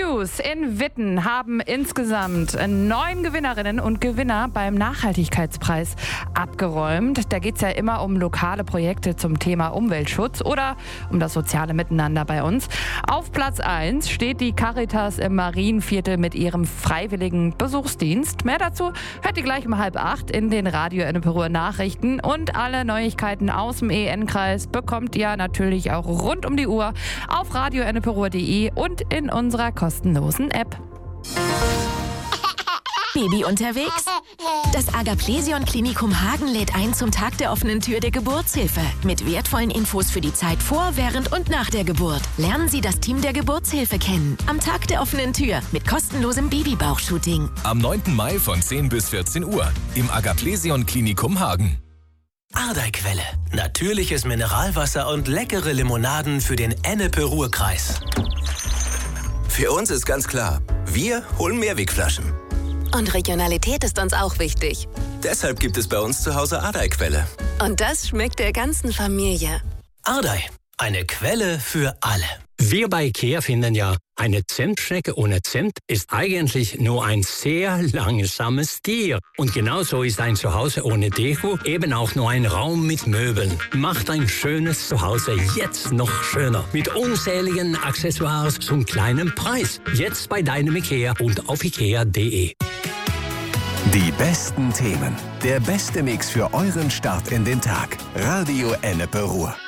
News. In Witten haben insgesamt 9 Gewinnerinnen und Gewinner beim Nachhaltigkeitspreis abgeräumt. Da geht es ja immer um lokale Projekte zum Thema Umweltschutz oder um das soziale Miteinander bei uns. Auf Platz 1 steht die Caritas im Marienviertel mit ihrem freiwilligen Besuchsdienst. Mehr dazu hört ihr gleich um 7:30 in den Radio Enneperuer Nachrichten. Und alle Neuigkeiten aus dem EN-Kreis bekommt ihr natürlich auch rund um die Uhr auf radioenneperuer.de und in unserer kostenlosen App. Baby unterwegs? Das Agaplesion Klinikum Hagen lädt ein zum Tag der offenen Tür der Geburtshilfe. Mit wertvollen Infos für die Zeit vor, während und nach der Geburt. Lernen Sie das Team der Geburtshilfe kennen. Am Tag der offenen Tür mit kostenlosem Babybauchshooting. Am 9. Mai von 10 bis 14 Uhr im Agaplesion Klinikum Hagen. Ardeiquelle. Natürliches Mineralwasser und leckere Limonaden für den Ennepe-Ruhr-Kreis. Für uns ist ganz klar, wir holen Mehrwegflaschen. Und Regionalität ist uns auch wichtig. Deshalb gibt es bei uns zu Hause Ardeiquelle. Und das schmeckt der ganzen Familie. Ardei, eine Quelle für alle. Wir bei IKEA finden ja, eine Zimtschnecke ohne Zimt ist eigentlich nur ein sehr langsames Tier. Und genauso ist ein Zuhause ohne Deko eben auch nur ein Raum mit Möbeln. Macht ein schönes Zuhause jetzt noch schöner. Mit unzähligen Accessoires zum kleinen Preis. Jetzt bei deinem IKEA und auf ikea.de. Die besten Themen, der beste Mix für euren Start in den Tag. Radio Enneperuer.